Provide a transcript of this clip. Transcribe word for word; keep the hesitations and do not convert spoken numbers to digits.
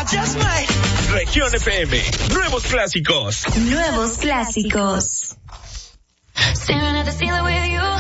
Región F M, nuevos clásicos. Nuevos clásicos. Staring at the ceiling with you.